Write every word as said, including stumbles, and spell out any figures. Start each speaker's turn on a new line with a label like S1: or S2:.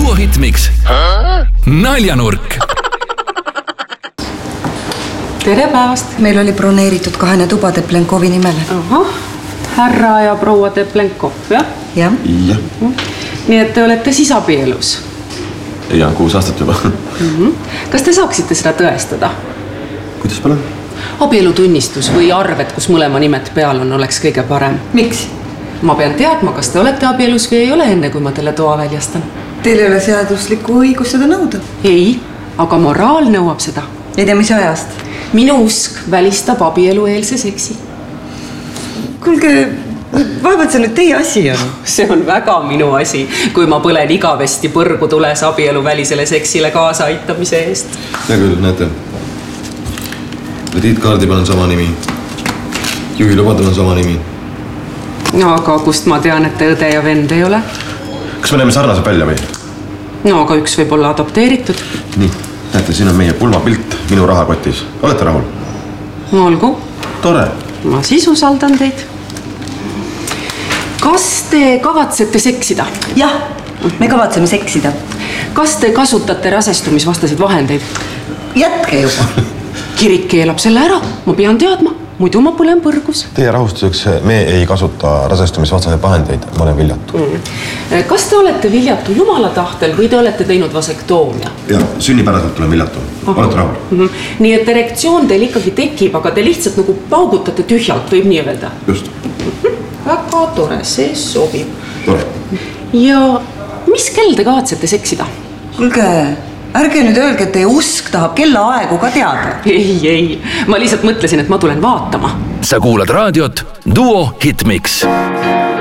S1: Duo Hitmix naljanurk.
S2: Tere päevast.
S3: Meil oli broneeritud kahene tuba Teplenkovi nimele.
S2: Aha, härra ja proua Teplenkov, jah?
S3: Jah.
S4: Jah.
S2: Nii et te olete siis abielus?
S4: Ja, kuus aastat juba.
S2: Mm-hmm. Kas te saaksite seda tõestada?
S4: Kuidas palun?
S2: Abielutunnistus või arved, kus mõlema nimed peal on, oleks kõige parem.
S3: Miks?
S2: Ma pean teadma, kas te olete abielus või ei ole enne, kui ma teile toa väljastan.
S3: Teil ei ole seaduslikku õigus seda nõuda?
S2: Ei, aga moraal nõuab seda.
S3: Ei tea, mis ajast?
S2: Minu usk välistab abielueelse seksi.
S3: Kuulge, vaevalt see nüüd teie asi on.
S2: See on väga minu asi, kui ma põlen igavesti põrgu tules abielu välisele seksile kaasa aitamise eest.
S4: Ja küll, näete. Krediitkaardi peal on sama nimi. Juhilubadel on sama nimi.
S2: No, aga kust ma tean, et te õde ja vend ei ole?
S4: Kas me näeme sarnased välja või?
S2: No, aga üks võib olla adopteeritud.
S4: Nii, näete, siin on meie pulmapilt minu rahakotis. Olete rahul?
S2: Olgu.
S4: Tore.
S2: Ma siis usaldan teid. Kas te kavatsete seksida?
S3: Jah, me kavatseme seksida.
S2: Kas te kasutate rasestumisvastaseid vahendeid?
S3: Jätke juba.
S2: Kirik keelab selle ära, ma pean teadma, muidu ma põlen põrgus.
S4: Teie rahustuseks me ei kasuta rasestumisvastaseid vahendeid, ma olen viljatu.
S2: Mm. Kas te olete viljatu jumala tahtel või te olete teinud vasektoomia?
S4: Ja, sünnipäraselt olen viljatu. Olete rahul?
S2: Mm-hmm. Nii et erektsioon teil ikkagi tekib, aga te lihtsalt nagu paugutate tühjalt, võib nii öelda.
S4: Just.
S2: Mm-hmm. Väga tore, see sobib.
S4: Tore.
S2: Ja mis kell te kavatsete seksida?
S3: Kuulge, ärge nüüd öelge, et teie usk tahab kella aegu ka teada.
S2: Ei, ei. Ma lihtsalt mõtlesin, et ma tulen vaatama.
S1: Sa kuulad raadiot Duo Hitmix.